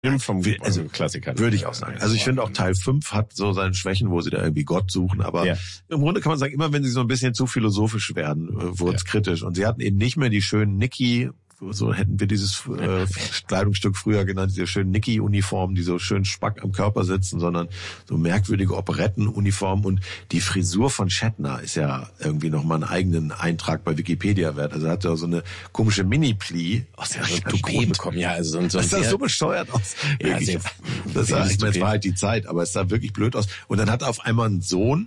vom Klassiker. Würde ich auch sagen. Also ich finde auch Teil 5 hat so seine Schwächen, wo sie da irgendwie Gott suchen, aber im Grunde kann man sagen, immer wenn sie so ein bisschen zu philosophisch werden, wurde es kritisch. Und sie hatten eben nicht mehr die schönen Nicky, so hätten wir dieses Kleidungsstück früher genannt, diese schönen Nicky-Uniformen, die so schön spack am Körper sitzen, sondern so merkwürdige Operettenuniformen. Und die Frisur von Shatner ist ja irgendwie nochmal einen eigenen Eintrag bei Wikipedia wert. Also er hat ja so eine komische Mini-Plie aus der Toupet bekommen. Ja, also so das sah so bescheuert aus. Ja, das war halt die Zeit, aber es sah wirklich blöd aus. Und dann hat er auf einmal einen Sohn.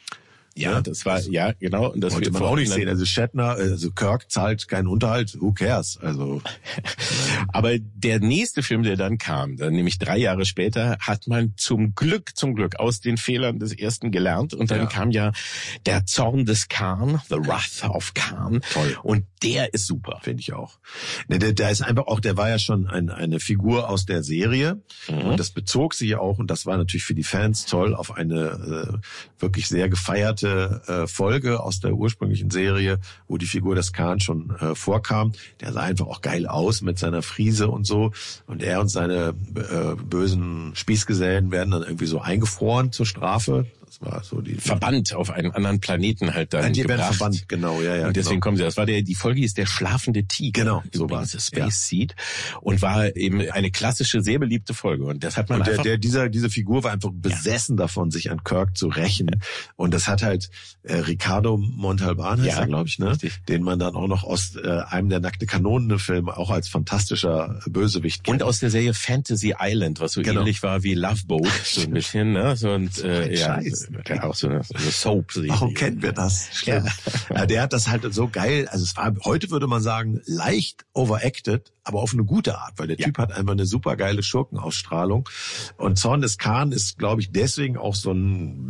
Ja, das war, ja, genau. Und das wollte man auch nicht sehen. Also Shatner, also Kirk zahlt keinen Unterhalt, who cares? Also. Aber der nächste Film, der dann kam, dann nämlich 3 Jahre später, hat man zum Glück aus den Fehlern des ersten gelernt. Und dann kam ja der Zorn des Khan, The Wrath of Khan. Toll. Und der ist super. Finde ich auch. Der ist einfach auch, der war ja schon eine Figur aus der Serie. Und das bezog sich ja auch, und das war natürlich für die Fans toll, auf eine wirklich sehr gefeierte Folge aus der ursprünglichen Serie, wo die Figur des Khan schon vorkam. Der sah einfach auch geil aus mit seiner Frise und so. Und er und seine bösen Spießgesellen werden dann irgendwie so eingefroren zur Strafe. Das war so die verbannt auf einen anderen Planeten halt dann die gebracht. werden verbannt, genau, ja. Und deswegen kommen sie. Das war die Folge ist der schlafende Tiger. Genau, so war es. Space Seed. Und war eben eine klassische, sehr beliebte Folge. Und das hat man einfach. Diese Figur war einfach besessen davon, sich an Kirk zu rächen. Und das hat halt Ricardo Montalban, heißt er, glaube ich, ne? Richtig. Den man dann auch noch aus einem der Nackte Kanonen-Filme auch als fantastischer Bösewicht kennt. Und aus der Serie Fantasy Island, was so ähnlich war wie Love Boat, so ein bisschen, ne? So und Scheiß. Auch so eine Soap. Warum kennen wir das? Schlimm. Ja, der hat das halt so geil, also es war, heute würde man sagen, leicht overacted, aber auf eine gute Art, weil der Typ hat einfach eine super geile Schurkenausstrahlung. Und Zorn des Khan ist, glaube ich, deswegen auch hat so einen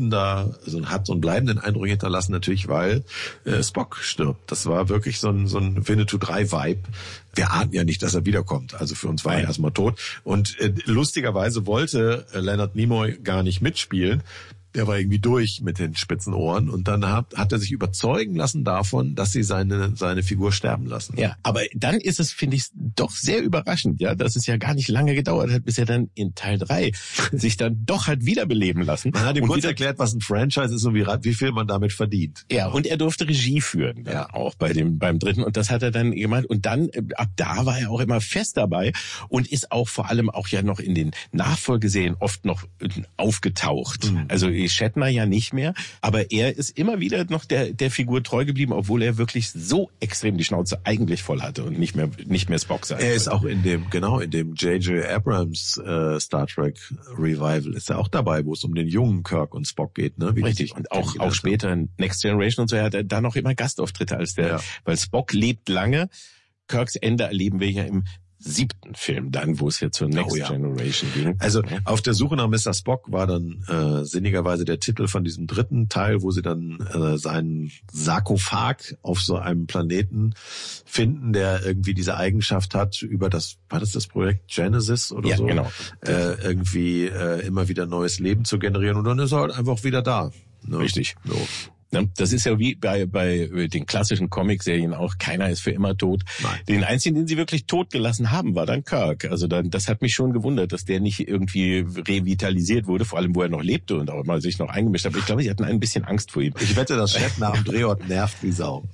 bleibenden Eindruck hinterlassen, natürlich, weil Spock stirbt. Das war wirklich so ein Winnetou 3-Vibe. Wir ahnten ja nicht, dass er wiederkommt. Also für uns war er erstmal tot. Und lustigerweise wollte Leonard Nimoy gar nicht mitspielen. Der war irgendwie durch mit den spitzen Ohren und dann hat er sich überzeugen lassen davon, dass sie seine Figur sterben lassen. Ja, aber dann ist es, finde ich, doch sehr überraschend, ja, dass es ja gar nicht lange gedauert hat, bis er dann in Teil 3 sich dann doch hat wiederbeleben lassen. Man hat ihm kurz erklärt, was ein Franchise ist und wie viel man damit verdient. Ja, und er durfte Regie führen, auch beim dritten, und das hat er dann gemacht und dann, ab da war er auch immer fest dabei und ist auch vor allem auch ja noch in den Nachfolgeserien oft noch aufgetaucht. Also Shatner ja nicht mehr, aber er ist immer wieder noch der Figur treu geblieben, obwohl er wirklich so extrem die Schnauze eigentlich voll hatte und nicht mehr Spock sein. Er ist auch in dem J.J. Abrams Star Trek Revival ist er auch dabei, wo es um den jungen Kirk und Spock geht, ne? Richtig. Und auch später in Next Generation und so, er hat da noch immer Gastauftritte weil Spock lebt lange. Kirks Ende erleben wir ja im 7. Film dann, wo es ja zur Next Generation ging. Also auf der Suche nach Mr. Spock war dann sinnigerweise der Titel von diesem 3. Teil, wo sie dann seinen Sarkophag auf so einem Planeten finden, der irgendwie diese Eigenschaft hat, war das Projekt Genesis oder so? Ja, genau. Irgendwie immer wieder neues Leben zu generieren und dann ist er halt einfach wieder da. Ne? Richtig. So. Das ist ja wie bei den klassischen Comic-Serien auch, keiner ist für immer tot. Nein. Den einzigen, den sie wirklich tot gelassen haben, war dann Kirk. Also das hat mich schon gewundert, dass der nicht irgendwie revitalisiert wurde, vor allem wo er noch lebte und auch immer sich noch eingemischt hat. Aber ich glaube, sie hatten ein bisschen Angst vor ihm. Ich wette, dass Shatner am Drehort nervt wie Sau.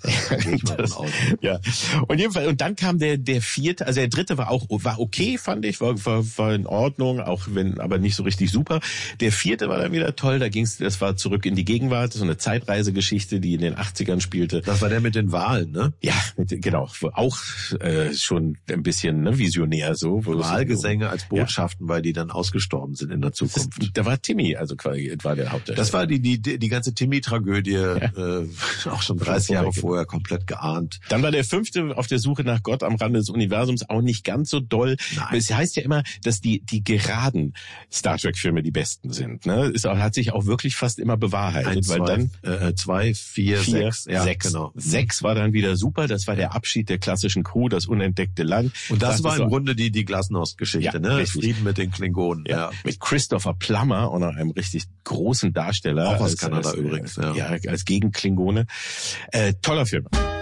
Ja. Und jedenfalls, und dann kam der 4., also der 3. war okay, fand ich, war in Ordnung, auch wenn, aber nicht so richtig super. Der 4. war dann wieder toll, das war zurück in die Gegenwart, so eine Zeitreise Geschichte, die in den 80ern spielte. Das war der mit den Wahlen, ne? Ja, genau. Auch schon ein bisschen visionär so. Wahlgesänge als Botschaften, weil die dann ausgestorben sind in der Zukunft. Da war Timmy, also quasi war der Hauptdarsteller. Das war die ganze Timmy-Tragödie, auch schon 30 Jahre vorher komplett geahnt. Dann war der 5. auf der Suche nach Gott am Rande des Universums auch nicht ganz so doll. Nein. Es heißt ja immer, dass die geraden Star Trek-Filme die besten sind. Ne? Hat sich auch wirklich fast immer bewahrheitet, weil dann 2, 4, 6. Ja, 6. Genau. 6 war dann wieder super. Das war der Abschied der klassischen Crew, das unentdeckte Land. Und das war im Grunde die Glasnost-Geschichte, ne? Richtig. Frieden mit den Klingonen. Ja. Mit Christopher Plummer und einem richtig großen Darsteller. Auch aus Kanada übrigens. Ja, als Gegenklingone. Toller Film.